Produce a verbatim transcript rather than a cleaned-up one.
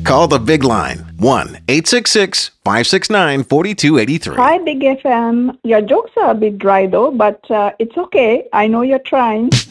Call the big line, one eight six six, five six nine, four two eight three. Hi, Big F M. Your jokes are a bit dry though, but uh, it's okay. I know you're trying.